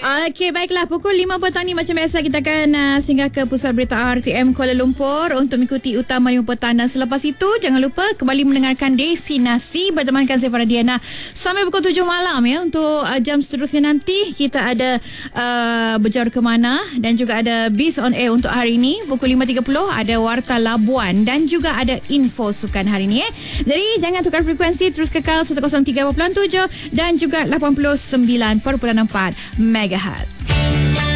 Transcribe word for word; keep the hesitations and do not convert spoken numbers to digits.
Okey, baiklah. Pukul lima petang ni macam biasa kita akan uh, singgah ke Pusat Berita R T M Kuala Lumpur untuk mengikuti utama lima petang. Dan selepas itu, jangan lupa kembali mendengarkan Destinasi bertemankan saya Faradiana sampai pukul tujuh malam ya. Untuk uh, jam seterusnya nanti kita ada uh, Berjaur ke Mana dan juga ada Biz on Air untuk hari ini. Pukul lima tiga puluh ada Warta Labuan dan juga ada info sukan hari ini. Eh. Jadi jangan tukar frekuensi, terus kekal seratus tiga perpuluhan tujuh dan juga lapan puluh sembilan perpuluhan empat megahertz.